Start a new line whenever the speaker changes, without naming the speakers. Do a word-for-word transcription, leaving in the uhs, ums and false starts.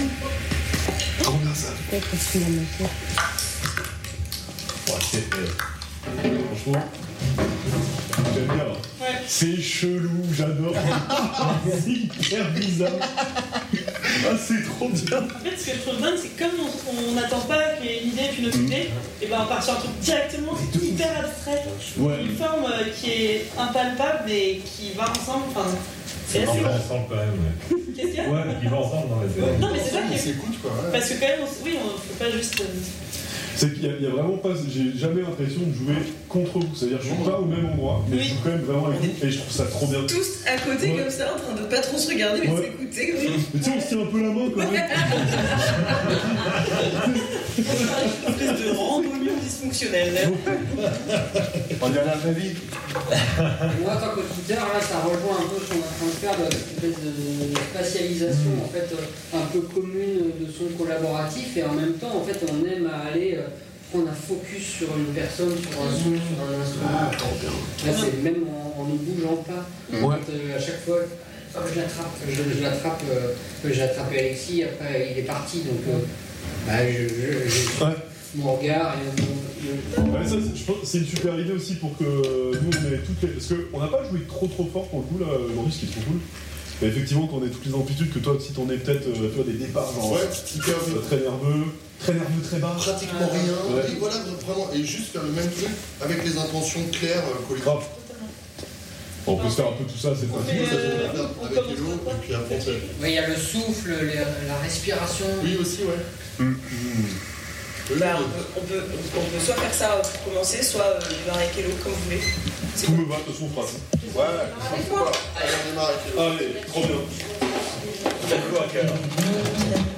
Trop bien ça.
Qu'est-ce qu'il a manqué?
Ouais, c'est fait. Franchement, j'aime bien.
Ouais.
C'est chelou, j'adore. C'est hyper bizarre. Ah, c'est trop bien.
En fait, ce que je trouve dingue, c'est que comme on n'attend pas qu'il y ait une idée puis une autre idée, et ben on part sur un truc directement hyper abstrait.
Ouais.
Une forme euh, qui est impalpable mais qui va ensemble. Enfin, c'est
Ça
assez.
va ensemble quand même, ouais.
Qu'est-ce qu'il y a?
Ouais, qui va ensemble dans la série.
Non, mais c'est ça qui est.
s'écoute quoi. Ouais.
Parce que quand même, on... oui, on peut pas juste. euh,
C'est qu'il y, a- il y a vraiment pas. J'ai jamais l'impression de jouer contre vous. C'est-à-dire que je suis pas au même endroit, mais
Oui.
je joue quand même vraiment avec vous et je trouve ça trop bien.
Tous à côté
Ouais.
comme ça, en train de pas trop se regarder mais
Ouais.
s'écouter. Oui.
Mais tu sais, on se tient un peu la main quand même.
Une espèce de randonnion dysfonctionnelle.
On dirait la vraie vie.
Moi, en tant qu'auditeur, là, ça rejoint un peu ce qu'on est en train de faire, de cette espèce de spatialisation en fait, euh, un peu commune de son collaboratif, et en même temps, en fait, on aime à aller euh, prendre un focus sur une personne, sur un son, sur un instrument. Là, c'est même en, en ne bougeant pas. En
Ouais.
fait, euh, à chaque fois, hop, je l'attrape, je, je l'attrape, euh, j'ai attrapé Alexis, après il est parti, donc euh, bah, je, je, je-
Ouais.
mon regard et mon, mon-
Ouais, ça, c'est- je pense que c'est une super idée aussi pour que nous on ait toutes les. Parce qu'on n'a pas joué trop trop fort pour le coup là, aujourd'hui, ce qui est trop cool. Mais effectivement, qu'on ait toutes les amplitudes, que toi, si t'en es peut-être, euh, toi, des départs genre
Ouais, hyper
euh,
vite.
très nerveux, très nerveux, très bas.
Pratiquement rien.
Ouais.
Et voilà, vraiment. Et juste faire le même truc avec les intentions claires euh, collées.
Grave. Bon, on peut se faire un peu tout ça, c'est
On
facile.
fait,
ça,
euh,
c'est-
on
Avec
commence
Hello,
par quoi
et puis après, c'est-
Oui, il y a le souffle, les- la respiration.
Oui, aussi, ouais.
Hum,
Le
Bah,
jeu.
on, peut, on, peut, on peut soit faire ça pour commencer, soit euh, démarrer avec Hello comme vous voulez. C'est
Tout
bon.
me va, de toute façon, on fera ça.
Ouais, pourquoi pas. Allez, on démarre avec Hello.
Allez, trop bien.
Faites quoi, Cœur ?